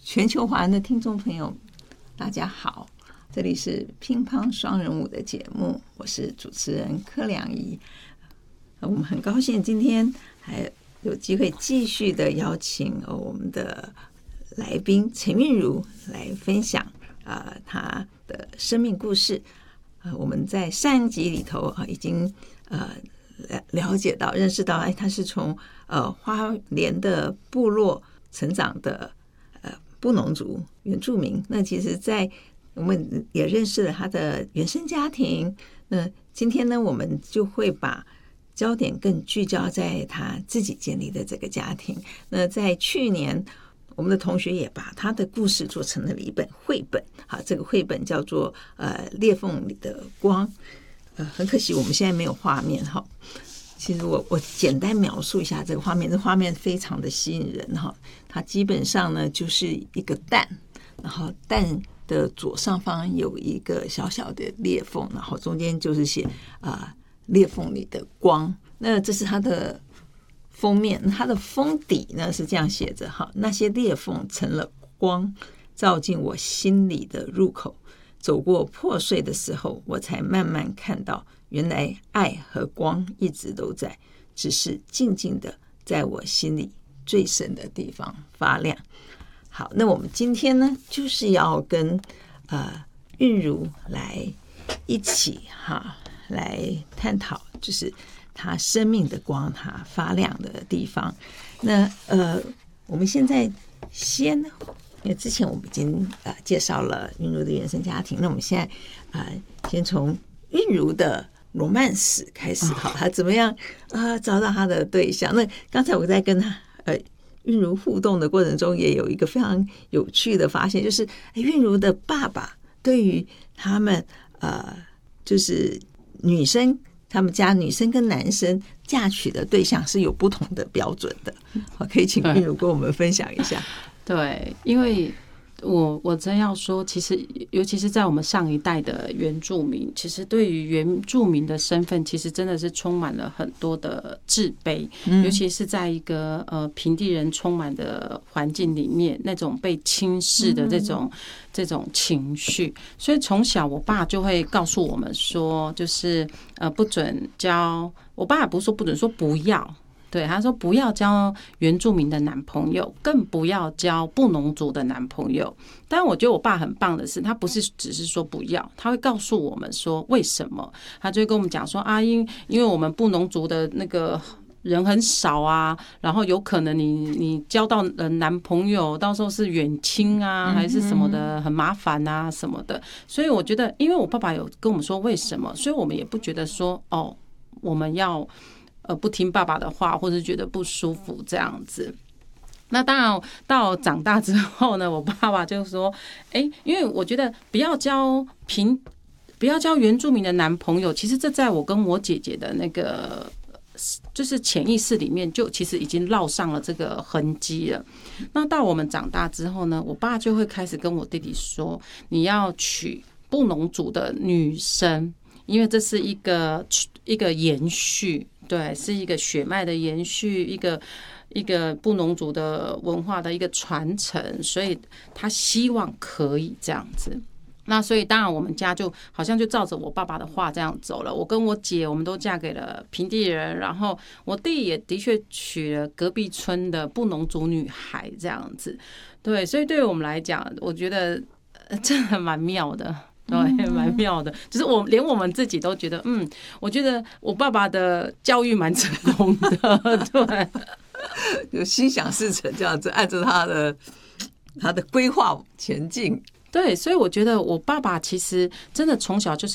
全球华人的听众朋友，大家好，这里是乒乓双人舞的节目，我是主持人柯良仪。我们很高兴今天还有机会继续的邀请我们的来宾陈韵如来分享她的生命故事。我们在上一集里头已经了解到认识到她是从花莲的部落成长的布农族原住民。那其实在我们也认识了她的原生家庭。那今天呢，我们就会把焦点更聚焦在她自己建立的这个家庭。那在去年，我们的同学也把他的故事做成了一本绘本。好，这个绘本叫做裂缝里的光。很可惜我们现在没有画面哈。其实我简单描述一下这个画面，这画面非常的吸引人哈。它基本上呢就是一个蛋，然后蛋的左上方有一个小小的裂缝，然后中间就是写裂缝里的光。那这是它的封面，它的封底呢是这样写着哈：那些裂缝成了光，照进我心里的入口。走过破碎的时候，我才慢慢看到，原来爱和光一直都在，只是静静的在我心里最深的地方发亮。好，那我们今天呢，就是要跟韵如来一起来探讨，就是他生命的光，他发亮的地方。那我们现在因为之前我们已经介绍了韵如的原生家庭，那我们现在先从韵如的罗曼史开始，他怎么样找到他的对象？那刚才我在跟他韵如互动的过程中，也有一个非常有趣的发现，就是韵如的爸爸对于他们就是女生，他们家女生跟男生嫁娶的对象是有不同的标准的。可以请韵如跟我们分享一下。 对，因为我真要说，其实尤其是在我们上一代的原住民，其实对于原住民的身份，其实真的是充满了很多的自卑，尤其是在一个平地人充满的环境里面，那种被轻视的这种情绪。所以从小我爸就会告诉我们说，就是不准交，我爸也不是说不准，说不要。对，他说不要交原住民的男朋友，更不要交布农族的男朋友。但我觉得我爸很棒的是，他不是只是说不要，他会告诉我们说为什么。他就会跟我们讲说因为我们布农族的那个人很少啊，然后有可能你交到男朋友，到时候是远亲啊，还是什么的，很麻烦啊什么的。所以我觉得，因为我爸爸有跟我们说为什么，所以我们也不觉得说我们要不听爸爸的话，或者觉得不舒服这样子。那当然到长大之后呢，我爸爸就说因为我觉得不要交原住民的男朋友，其实这在我跟我姐姐的那个就是潜意识里面就其实已经烙上了这个痕迹了。那到我们长大之后呢，我爸就会开始跟我弟弟说，你要娶布农族的女生，因为这是一个延续，对，是一个血脉的延续，一个布农族的文化的一个传承，所以他希望可以这样子。那所以当然我们家就好像就照着我爸爸的话这样走了。我跟我姐我们都嫁给了平地人，然后我弟也的确娶了隔壁村的布农族女孩这样子。对，所以对于我们来讲，我觉得真的蛮妙的。对，蛮妙的，就是连我们自己都觉得，我觉得我爸爸的教育蛮成功的，对， 有心想事成这样子，按照他的规划前进。 对，所以我觉得我爸爸其实真的从小就是